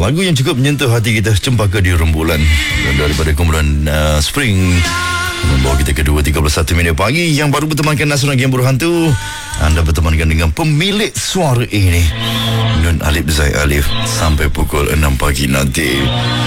Lagu yang cukup menyentuh hati kita, Cempaka di Rembulan, daripada kumpulan Spring, membawa kita ke 2.31 minit pagi. Yang baru bertemankan Nasional Game Berhantu, anda bertemankan dengan pemilik suara ini, Nun Alif Zai Alif, sampai pukul 6 pagi nanti.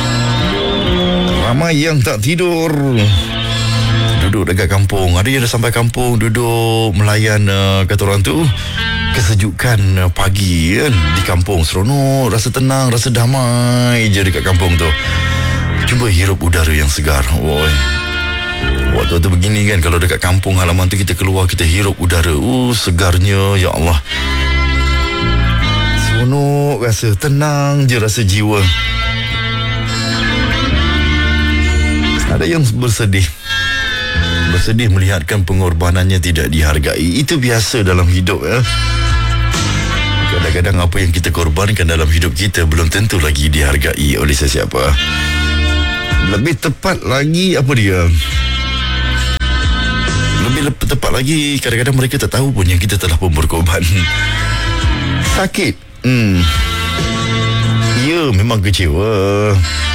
Ramai yang tak tidur, duduk dekat kampung. Ada yang dah sampai kampung, duduk melayan kata orang tu, kesejukan pagi kan, di kampung. Seronok, rasa tenang, rasa damai je dekat kampung tu. Cuba hirup udara yang segar. Waktu begini kan, kalau dekat kampung halaman tu kita keluar, kita hirup udara, segarnya, ya Allah. Seronok rasa, tenang je rasa jiwa. Ada yang bersedih melihatkan pengorbanannya tidak dihargai. Itu biasa dalam hidup ya. Kadang-kadang apa yang kita korbankan dalam hidup kita belum tentu lagi dihargai oleh sesiapa. Lebih tepat lagi, apa dia? Lebih tepat lagi, kadang-kadang mereka tak tahu pun yang kita telah pun berkorban. Sakit. Ya, memang kecewa.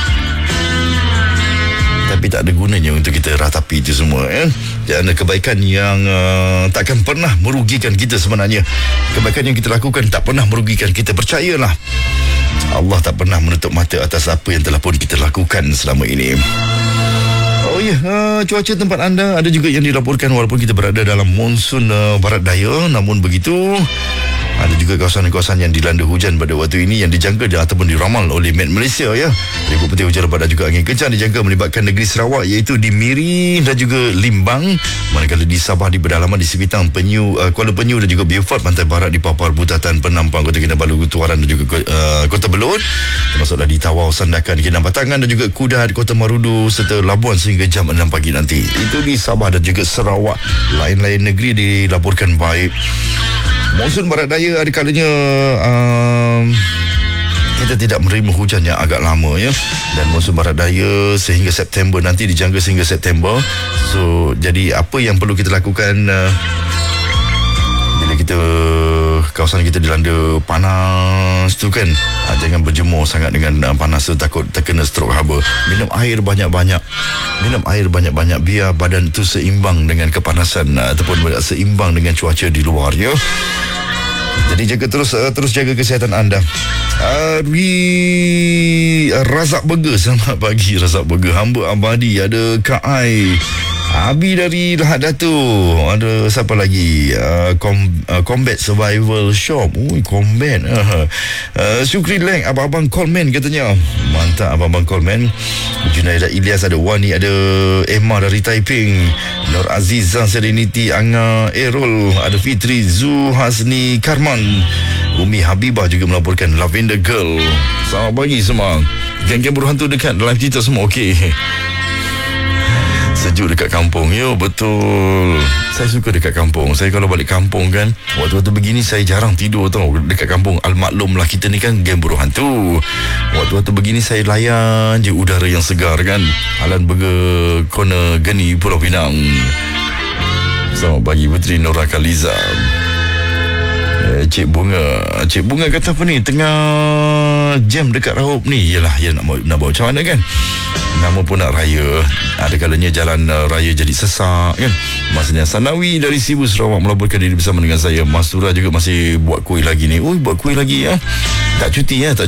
Tapi tak ada gunanya untuk kita ratapi itu semua ya. Dan kebaikan yang takkan pernah merugikan kita sebenarnya. Kebaikan yang kita lakukan tak pernah merugikan kita. Percayalah, Allah tak pernah menutup mata atas apa yang telah pun kita lakukan selama ini. Cuaca tempat anda ada juga yang dilaporkan walaupun kita berada dalam monsun barat daya. Namun begitu, ada juga kawasan-kawasan yang dilanda hujan pada waktu ini yang dijangka ataupun diramal oleh Met Malaysia ya. Ribut petir hujan lebat dan juga angin kencang dijangka melibatkan negeri Sarawak, iaitu di Miri dan juga Limbang. Manakala di Sabah di pedalaman di Sipitang, Kuala Penyu dan juga Beaufort, pantai barat di Papar, Butatan, Penampang, Kota Kinabalu, Tuaran dan juga Kota Belud, termasuklah di Tawau, Sandakan, Kinabatangan dan juga Kudat, Kota Marudu serta Labuan sehingga jam 6 pagi nanti. Itu di Sabah dan juga Sarawak. Lain-lain negeri dilaporkan baik. Monsun barat daya ada kalanya kita tidak menerima hujan yang agak lama ya. Dan monsun barat daya sehingga September nanti, dijangka sehingga September. So jadi apa yang perlu kita lakukan bila kawasan kita dilanda panas tu kan, jangan berjemur sangat dengan panas tu, takut terkena stroke haba. Minum air banyak-banyak, biar badan tu seimbang dengan kepanasan ataupun seimbang dengan cuaca di luar ya. Jadi jaga terus jaga kesihatan anda. Razak Burger, selamat pagi Razak Burger. Hamba Abadi, ada Kak Ai, Abi dari Lahad Datu, ada siapa lagi? Combat Survival Shop. Combat. Syukri Leng, abang-abang Coleman katanya. Mantap abang-abang Coleman. Junaidah Ilyas, ada Wani, ada Emma dari Taiping, Nur Azizah, Serenity, Anga Erol, ada Fitri, Zu Hasni Karman, Umi Habibah juga melaporkan Lavender Girl. Selamat pagi semua. Geng-geng berhantu dekat dalam cerita semua okey. Sejuk dekat kampung. Ya, betul. Saya suka dekat kampung. Saya kalau balik kampung kan, waktu-waktu begini saya jarang tidur tau dekat kampung. Al-maklum lah, kita ni kan geng buruh hantu. Waktu-waktu begini saya layan je udara yang segar kan. Alan Burger, Corner Geni, Pulau Pinang. Selamat pagi Putri Nora Kaliza. Cik Bunga kata apa ni, tengah jam dekat Raub ni. Yelah, ya nak bawa macam mana kan. Nama pun nak raya, ada kalanya jalan raya jadi sesak kan. Masanya Sanawi dari Sibu Sarawak melaporkan diri bersama dengan saya. Mas Surah juga masih buat kuih lagi ni. Buat kuih lagi ya. Tak cuti ya.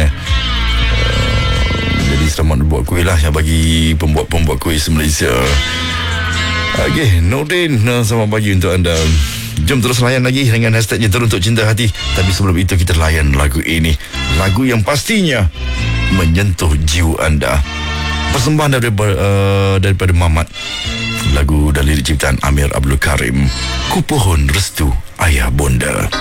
Jadi selamat buat kuih lah yang bagi pembuat kuih se-Malaysia. Okey, Nordin, selamat pagi untuk anda. Jom terus layan lagi dengan hashtagnya Teruntuk Cinta Hati. Tapi sebelum itu kita layan lagu ini, lagu yang pastinya menyentuh jiwa anda. Persembahan daripada Mamat. Lagu dan lirik ciptaan Amir Abdul Karim, Ku Pohon Restu Ayah Bonda.